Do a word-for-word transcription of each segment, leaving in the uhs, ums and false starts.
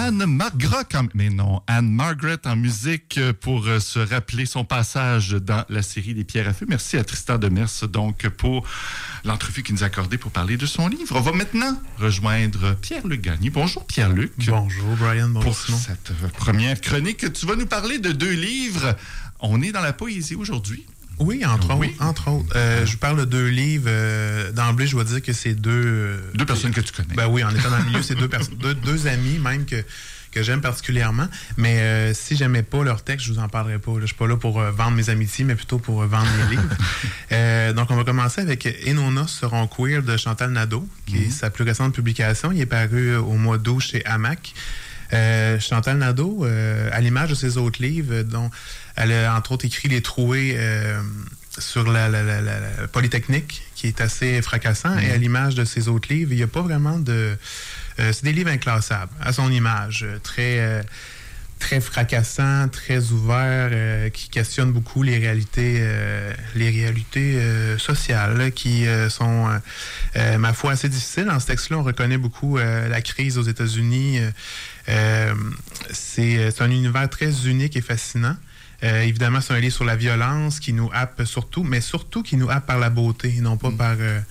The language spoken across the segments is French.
Anne Margaret, mais non, Anne Margaret en musique pour se rappeler son passage dans la série des Pierres à feu. Merci à Tristan Demers donc pour l'entrevue qu'il nous a accordée pour parler de son livre. On va maintenant rejoindre Pierre-Luc Gagné. Bonjour Pierre-Luc. Bonjour Brian. Bonjour pour Simon. Cette première chronique, tu vas nous parler de deux livres. On est dans la poésie aujourd'hui. Oui, entre oui. autres. Entre autres. Euh, je vous parle de deux livres. Euh, d'emblée, je dois dire que c'est deux... Euh, deux personnes que tu connais. Ben oui, en étant dans le milieu, c'est deux, perso- deux, deux amis même que, que j'aime particulièrement. Mais euh, si j'aimais pas leur texte, je vous en parlerai pas. Là. Je suis pas là pour euh, vendre mes amitiés, mais plutôt pour euh, vendre mes livres. Euh, donc, on va commencer avec « Et nos noces seront queer » de Chantal Nadeau, qui mm-hmm. est sa plus récente publication. Il est paru au mois d'août chez Hamac. Euh, Chantal Nadeau, euh, à l'image de ses autres livres, dont elle a entre autres écrit Les Trouées euh, sur la, la, la, la, la Polytechnique, qui est assez fracassant, mmh. et à l'image de ses autres livres, il n'y a pas vraiment de... Euh, c'est des livres inclassables, à son image, très... Euh, très fracassant, très ouvert, euh, qui questionne beaucoup les réalités, euh, les réalités euh, sociales là, qui euh, sont, euh, euh, ma foi, assez difficiles. Dans ce texte-là, on reconnaît beaucoup euh, la crise aux États-Unis. Euh, c'est, c'est un univers très unique et fascinant. Euh, évidemment, c'est un livre sur la violence qui nous happe surtout, mais surtout qui nous happe par la beauté, non pas mmh. par, euh,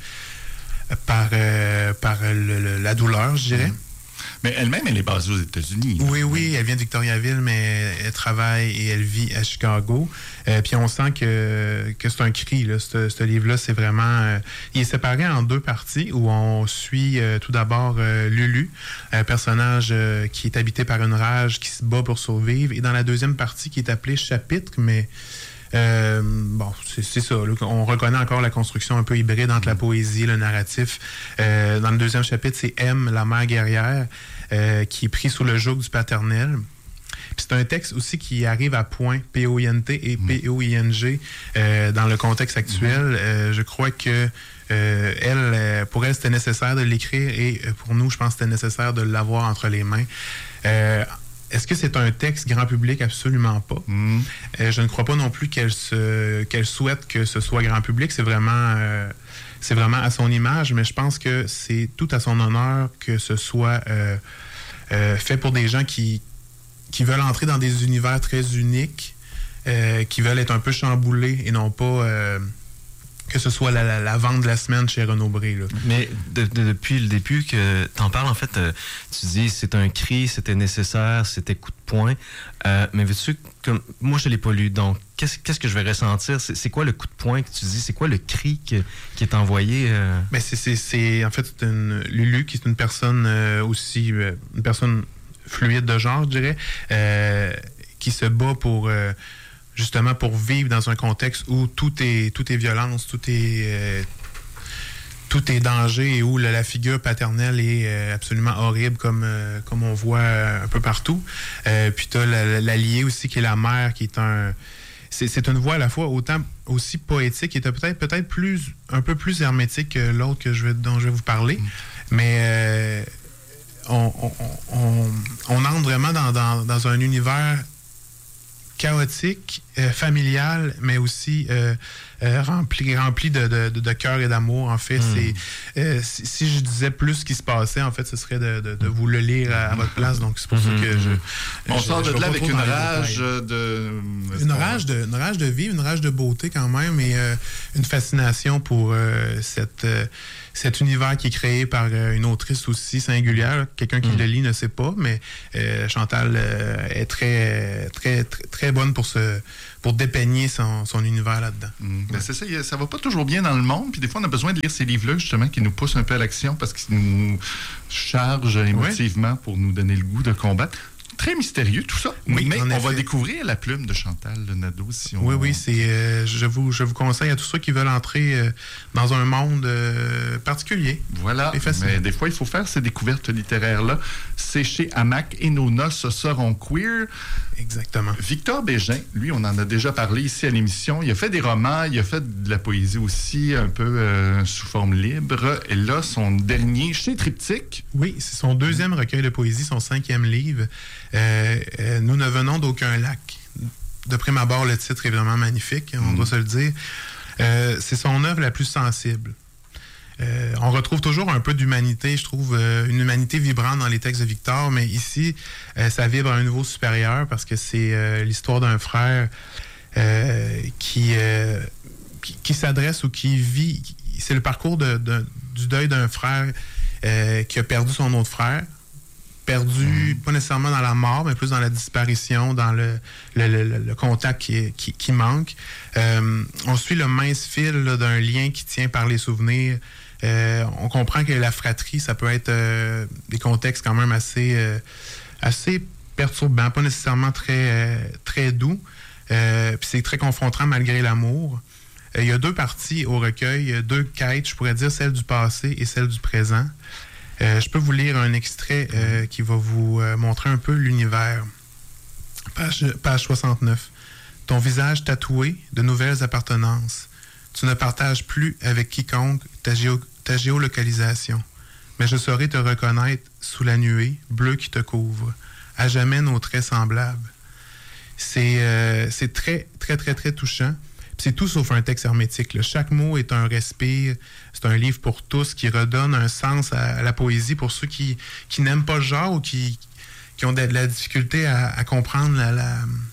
par, euh, par le, le, la douleur, je dirais. Mmh. Mais elle-même, elle est basée aux États-Unis. Oui, oui, elle vient de Victoriaville, mais elle travaille et elle vit à Chicago. Euh, puis on sent que, que c'est un cri, là, ce, ce livre-là. C'est vraiment... Euh, il est séparé en deux parties où on suit euh, tout d'abord euh, Lulu, un personnage euh, qui est habité par une rage, qui se bat pour survivre. Et dans la deuxième partie, qui est appelée Chapitre, mais... Euh, bon, c'est, c'est ça. Là, on reconnaît encore la construction un peu hybride entre la poésie et le narratif. Euh, dans le deuxième chapitre, c'est M, la mère guerrière, euh, qui est pris sous le joug du paternel. Puis c'est un texte aussi qui arrive à point, P O I N T et P O I N G, euh, dans le contexte actuel. Euh, je crois que euh, elle, pour elle, c'était nécessaire de l'écrire et pour nous, je pense que c'était nécessaire de l'avoir entre les mains. Euh, Est-ce que c'est un texte grand public? Absolument pas. Mm. Euh, je ne crois pas non plus qu'elle se, qu'elle souhaite que ce soit grand public. C'est vraiment, euh, c'est vraiment à son image, mais je pense que c'est tout à son honneur que ce soit euh, euh, fait pour des gens qui, qui veulent entrer dans des univers très uniques, euh, qui veulent être un peu chamboulés et non pas... Euh, que ce soit la, la, la vente de la semaine chez Renaud-Bré. Là. Mais de, de, depuis le début que t'en parles, en fait, euh, tu dis c'est un cri, c'était nécessaire, c'était coup de poing. Euh, mais veux-tu, comme moi je l'ai pas lu, donc qu'est-ce, qu'est-ce que je vais ressentir? C'est, c'est quoi le coup de poing que tu dis? C'est quoi le cri que, qui est envoyé? Euh... Ben c'est, c'est, c'est, en fait, c'est une Lulu qui est une personne euh, aussi, euh, une personne fluide de genre, je dirais, euh, qui se bat pour... Euh, justement pour vivre dans un contexte où tout est tout est violence, tout est euh, tout est danger et où la, la figure paternelle est euh, absolument horrible comme euh, comme on voit euh, un peu partout. Euh, puis t'as la, la liée aussi qui est la mère, qui est un c'est, c'est une voix à la fois autant aussi poétique et peut-être peut-être plus un peu plus hermétique que l'autre que je vais dont je vais vous parler, mm. mais euh, on, on, on on entre vraiment dans dans dans un univers chaotique, euh, familial, mais aussi euh, euh, rempli, rempli de, de, de, de cœur et d'amour. En fait, mm. c'est euh, si, si je disais plus ce qui se passait, en fait, ce serait de, de, de vous le lire à, à votre place. Donc, c'est pour mm-hmm. ça que je... On je, sort de je là avec une rage de... Une rage de, une rage de vivre, une rage de beauté quand même, et euh, une fascination pour euh, cette... Euh, cet univers qui est créé par euh, une autrice aussi singulière. Quelqu'un qui mm. le lit ne sait pas, mais euh, Chantal euh, est très, très, très, très bonne pour se, pour dépeigner son, son univers là-dedans. Mm. Ben c'est ça, ça va pas toujours bien dans le monde, puis des fois on a besoin de lire ces livres-là justement qui nous poussent un peu à l'action parce qu'ils nous chargent émotivement ouais. pour nous donner le goût de combattre. Très mystérieux tout ça, oui, mais on effet. va découvrir la plume de Chantal Nadeau si on... Oui, oui, c'est, euh, je, vous, je vous conseille à tous ceux qui veulent entrer euh, dans un monde euh, particulier. Voilà, mais des fois il faut faire ces découvertes littéraires-là. C'est chez Hamac et nos noces seront queer. Exactement. Victor Bégin, lui, on en a déjà parlé ici à l'émission. Il a fait des romans, il a fait de la poésie aussi, un peu euh, sous forme libre. Et là, son dernier, chez Triptyque. Oui, c'est son deuxième recueil de poésie, son cinquième livre. Euh, euh, nous ne venons d'aucun lac. De prime abord, le titre est vraiment magnifique, on mmh. doit se le dire. Euh, c'est son œuvre la plus sensible. Euh, on retrouve toujours un peu d'humanité, je trouve, euh, une humanité vibrante dans les textes de Victor, mais ici, euh, ça vibre à un niveau supérieur parce que c'est euh, l'histoire d'un frère euh, qui, euh, qui, qui s'adresse ou qui vit. C'est le parcours de, de, du deuil d'un frère euh, qui a perdu son autre frère. Perdu, mmh. pas nécessairement dans la mort, mais plus dans la disparition, dans le, le, le, le contact qui, qui, qui manque. Euh, on suit le mince fil là, d'un lien qui tient par les souvenirs. Euh, on comprend que la fratrie, ça peut être euh, des contextes quand même assez, euh, assez perturbants, pas nécessairement très, euh, très doux. Euh, puis c'est très confrontant malgré l'amour. Euh, il y a deux parties au recueil, deux quêtes, je pourrais dire celle du passé et celle du présent. Euh, je peux vous lire un extrait euh, qui va vous euh, montrer un peu l'univers. Page, page soixante-neuf. Ton visage tatoué, de nouvelles appartenances. Tu ne partages plus avec quiconque ta, géo, ta géolocalisation. Mais je saurai te reconnaître sous la nuée bleue qui te couvre. À jamais nos traits semblables. C'est, euh, c'est très, très, très, très touchant. C'est tout sauf un texte hermétique, là. Chaque mot est un respire. C'est un livre pour tous qui redonne un sens à, à la poésie pour ceux qui, qui n'aiment pas le genre ou qui, qui ont de, de la difficulté à, à comprendre la, la,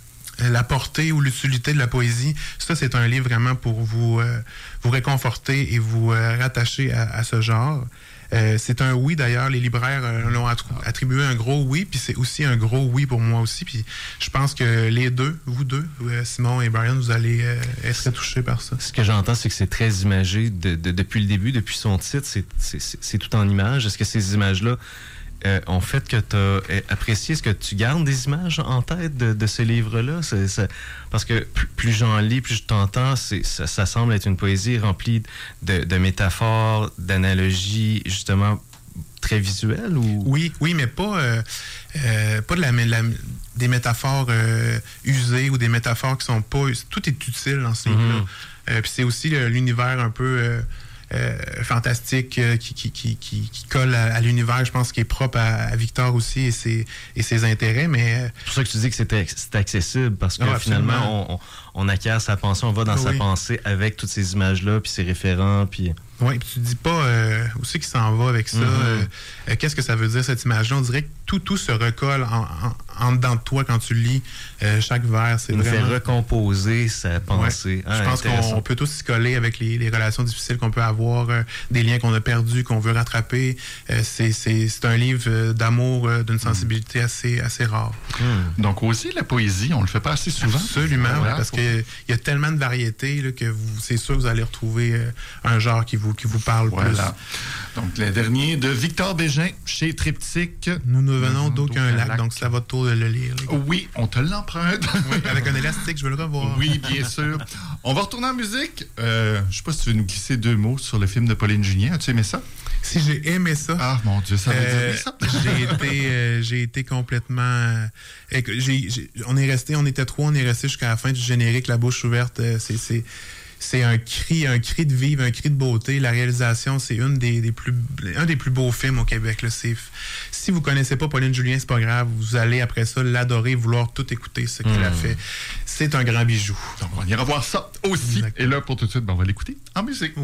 la portée ou l'utilité de la poésie. Ça, c'est un livre vraiment pour vous, euh, vous réconforter et vous euh, rattacher à, à ce genre. Euh, c'est un oui, d'ailleurs. Les libraires euh, l'ont attribué un gros oui, puis c'est aussi un gros oui pour moi aussi. Puis je pense que les deux, vous deux, euh, Simon et Brian, vous allez euh, être touchés par ça. Ce que j'entends, c'est que c'est très imagé de, de, depuis le début, depuis son titre, c'est, c'est, c'est tout en images. Est-ce que ces images-là euh, ont fait que tu as apprécié? Est-ce que tu gardes des images en tête de, de ce livre-là? C'est, c'est, parce que plus, plus j'en lis, plus je t'entends, c'est, ça, ça semble être une poésie remplie de, de métaphores, d'analogies, justement, très visuelles? Ou... Oui, oui, mais pas, euh, euh, pas de la, la, des métaphores euh, usées ou des métaphores qui sont pas... Tout est utile dans ce livre-là. Mm-hmm. Euh, puis c'est aussi le, l'univers un peu... Euh, Euh, fantastique euh, qui, qui, qui, qui, qui colle à, à l'univers, je pense, qui est propre à, à Victor aussi et ses, et ses intérêts. Mais c'est pour ça que tu dis que c'était, c'était accessible, parce que ah, finalement, on, on acquiert sa pensée, on va dans oui. sa pensée avec toutes ces images-là, puis ses référents, puis... Oui, puis tu dis pas euh, où c'est qu'il s'en va avec ça. Mm-hmm. euh, euh, qu'est-ce que ça veut dire, cette image-là? On dirait que tout, tout se recolle en, en, en dedans de toi quand tu lis euh, chaque vers. C'est Il vraiment... nous fait recomposer sa pensée. Ouais. Ah, je pense qu'on peut tous s'y coller avec les, les relations difficiles qu'on peut avoir, euh, des liens qu'on a perdus, qu'on veut rattraper. Euh, c'est, c'est, c'est un livre d'amour, euh, d'une sensibilité mm. assez, assez rare. Mm. Donc aussi, la poésie, on le fait pas assez souvent. Absolument, voilà, ouais, parce pour... qu'il y a tellement de variétés là, que vous, c'est sûr que vous allez retrouver euh, un genre qui vous qui vous parle voilà. plus. Donc, le dernier de Victor Bégin chez Triptyque. Nous ne venons d'aucun lac, lac, donc c'est à votre tour de le lire. Oui, on te l'emprunte. Oui, avec un élastique, je veux le revoir. Oui, bien sûr. On va retourner en musique. Euh, je ne sais pas si tu veux nous glisser deux mots sur le film de Pauline Julien. As-tu aimé ça? Si j'ai aimé ça. Ah, mon Dieu, ça veut euh, dire ça. j'ai, été, euh, j'ai été complètement... Euh, j'ai, j'ai, on est resté, on était trois, on est resté jusqu'à la fin du générique, la bouche ouverte. Euh, c'est... c'est C'est un cri, un cri de vivre, un cri de beauté. La réalisation, c'est une des, des plus, un des plus beaux films au Québec. Là. C'est, si vous connaissez pas Pauline Julien, c'est pas grave. Vous allez après ça l'adorer, vouloir tout écouter ce qu'elle mmh. a fait. C'est un grand bijou. Donc, on ira voir ça aussi. Exactement. Et là, pour tout de suite, ben, on va l'écouter en musique.